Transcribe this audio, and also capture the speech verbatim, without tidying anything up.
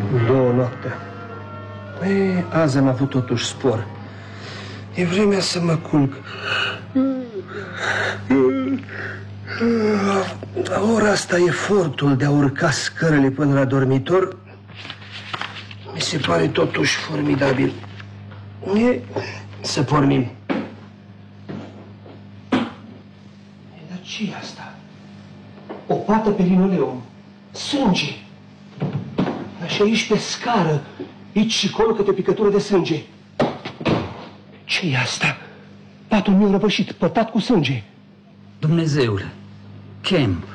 Două noaptea. Ei, azi am avut totuși spor. E vremea să mă culc. La ora asta efortul de a urca scărele până la dormitor mi se pare totuși formidabil. E să pornim. E, dar ce-i asta? O pată pe linoleum. Sânge. Și aici pe scară, aici și colo câte picătură de sânge. Ce-i asta? Patul meu răvășit, pătat cu sânge. Dumnezeule, Kemp,